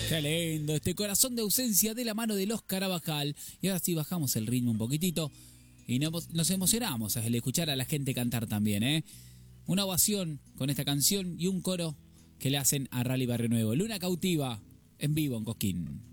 Qué lindo, este Corazón de ausencia de la mano de Los Carabajal. Y ahora sí bajamos el ritmo un poquitito y nos emocionamos al escuchar a la gente cantar también, ¿eh? Una ovación con esta canción y un coro que le hacen a Rally Barrio Nuevo. Luna Cautiva, en vivo en Cosquín.